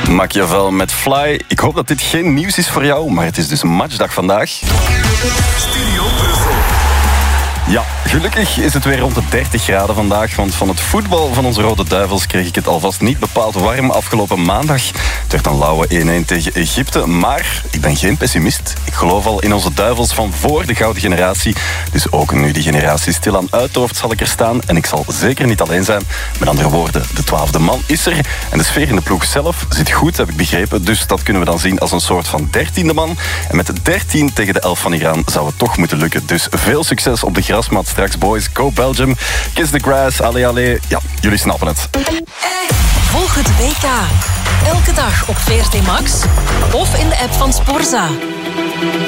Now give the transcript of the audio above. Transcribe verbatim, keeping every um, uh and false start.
Machiavel met Fly. Ik hoop dat dit geen nieuws is voor jou, maar het is dus matchdag vandaag. Studio Brussel. Ja, gelukkig is het weer rond de dertig graden vandaag, want van het voetbal van onze Rode Duivels kreeg ik het alvast niet bepaald warm afgelopen maandag. Het werd een lauwe één-één tegen Egypte, maar ik ben geen pessimist. Ik geloof al in onze Duivels van voor de gouden generatie. Dus ook nu die generatie stilaan uitdooft zal ik er staan en ik zal zeker niet alleen zijn. Met andere woorden, de twaalfde man is er en de sfeer in de ploeg zelf zit goed, heb ik begrepen. Dus dat kunnen we dan zien als een soort van dertiende man. En met dertien tegen de elf van Iran zou het toch moeten lukken. Dus veel succes op de grasmat straks, boys. Go Belgium. Kiss the grass. Allee, allee. Ja, jullie snappen het. Volg het W K. Elke dag op V R T Max of in de app van Sporza.